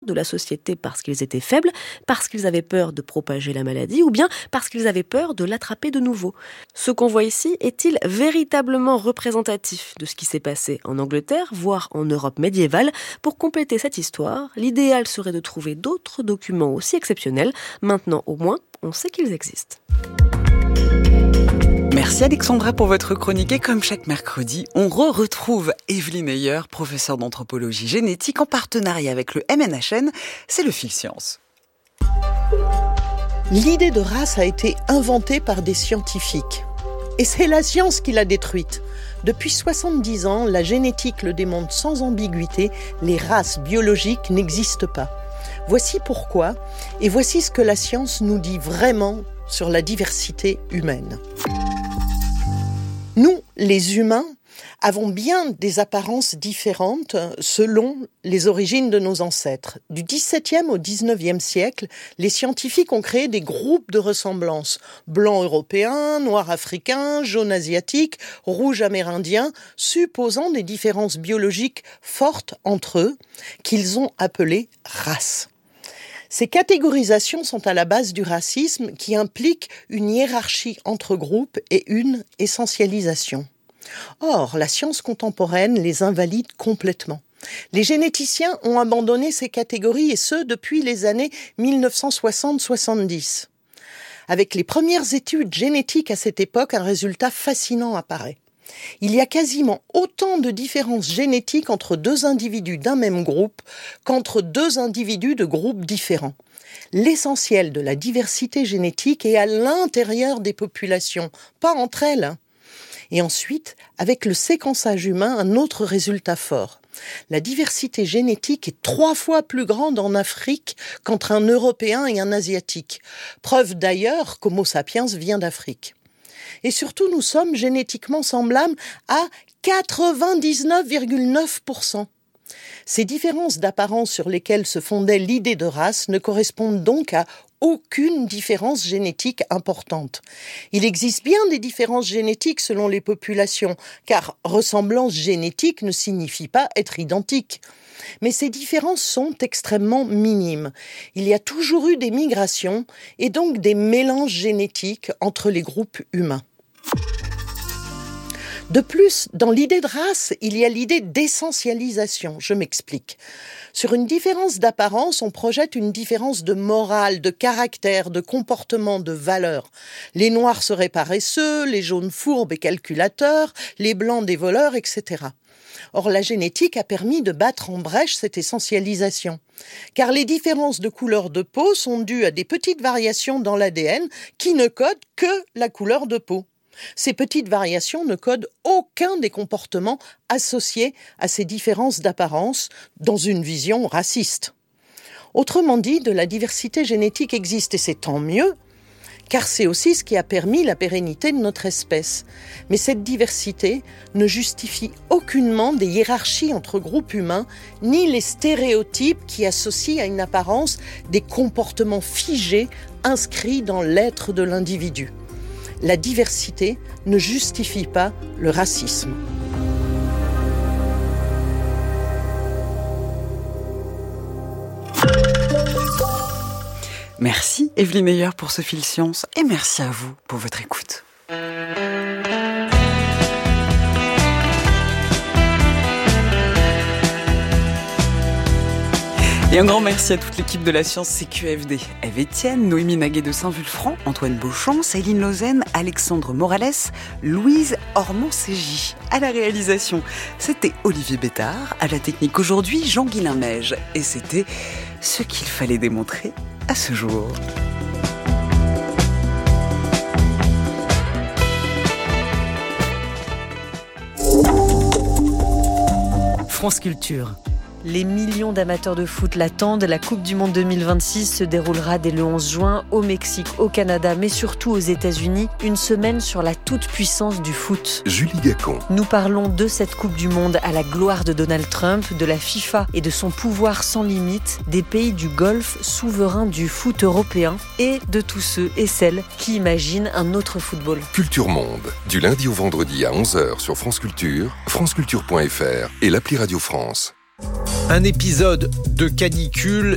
de la société parce qu'ils étaient faibles, parce qu'ils avaient peur de propager la maladie ou bien parce qu'ils avaient peur de l'attraper de nouveau. Ce qu'on voit ici est-il véritablement représentatif de ce qui s'est passé en Angleterre, voire en Europe médiévale? Pour compléter cette histoire, l'idéal serait de trouver d'autres documents aussi exceptionnels. Maintenant, au moins, on sait qu'ils existent. Merci Alexandra pour votre chronique et comme chaque mercredi, on retrouve Evelyne Heyer, professeure d'anthropologie génétique en partenariat avec le MNHN, c'est le Fil Science. L'idée de race a été inventée par des scientifiques et c'est la science qui l'a détruite. Depuis 70 ans, la génétique le démontre sans ambiguïté, les races biologiques n'existent pas. Voici pourquoi et voici ce que la science nous dit vraiment sur la diversité humaine. Nous, les humains, avons bien des apparences différentes selon les origines de nos ancêtres. Du XVIIe au XIXe siècle, les scientifiques ont créé des groupes de ressemblance. Blanc européen, noir africain, jaune asiatique, rouge amérindien, supposant des différences biologiques fortes entre eux, qu'ils ont appelées races. Ces catégorisations sont à la base du racisme qui implique une hiérarchie entre groupes et une essentialisation. Or, la science contemporaine les invalide complètement. Les généticiens ont abandonné ces catégories et ce depuis les années 1960-70. Avec les premières études génétiques à cette époque, un résultat fascinant apparaît. Il y a quasiment autant de différences génétiques entre deux individus d'un même groupe qu'entre deux individus de groupes différents. L'essentiel de la diversité génétique est à l'intérieur des populations, pas entre elles. Et ensuite, avec le séquençage humain, un autre résultat fort. La diversité génétique est 3 fois plus grande en Afrique qu'entre un Européen et un Asiatique. Preuve d'ailleurs qu'Homo sapiens vient d'Afrique. Et surtout, nous sommes génétiquement semblables à 99,9%. Ces différences d'apparence sur lesquelles se fondait l'idée de race ne correspondent donc à aucune différence génétique importante. Il existe bien des différences génétiques selon les populations, car ressemblance génétique ne signifie pas être identique. Mais ces différences sont extrêmement minimes. Il y a toujours eu des migrations et donc des mélanges génétiques entre les groupes humains. De plus, dans l'idée de race, il y a l'idée d'essentialisation. Je m'explique. Sur une différence d'apparence, on projette une différence de morale, de caractère, de comportement, de valeur. Les noirs seraient paresseux, les jaunes fourbes et calculateurs, les blancs des voleurs, etc. Or, la génétique a permis de battre en brèche cette essentialisation. Car les différences de couleur de peau sont dues à des petites variations dans l'ADN qui ne codent que la couleur de peau. Ces petites variations ne codent aucun des comportements associés à ces différences d'apparence dans une vision raciste. Autrement dit, de la diversité génétique existe et c'est tant mieux, car c'est aussi ce qui a permis la pérennité de notre espèce. Mais cette diversité ne justifie aucunement des hiérarchies entre groupes humains, ni les stéréotypes qui associent à une apparence des comportements figés inscrits dans l'être de l'individu. La diversité ne justifie pas le racisme. Merci Evelyne Heyer pour ce Fil Science et merci à vous pour votre écoute. Et un grand merci à toute l'équipe de la Science CQFD. Eve Etienne, Noémie Naguet de Saint-Vulfranc, Antoine Beauchamp, Céline Lausanne, Alexandre Morales, Louise Ormond-Ségy. À la réalisation, c'était Olivier Bétard. À la technique aujourd'hui, Jean-Guilain Meige. Et c'était ce qu'il fallait démontrer à ce jour. France Culture. Les millions d'amateurs de foot l'attendent. La Coupe du Monde 2026 se déroulera dès le 11 juin au Mexique, au Canada, mais surtout aux États-Unis. Une semaine sur la toute-puissance du foot. Julie Gacon. Nous parlons de cette Coupe du Monde à la gloire de Donald Trump, de la FIFA et de son pouvoir sans limite, des pays du Golfe souverains du foot européen et de tous ceux et celles qui imaginent un autre football. Culture Monde, du lundi au vendredi à 11h sur France Culture, franceculture.fr et l'appli Radio France. Un épisode de canicule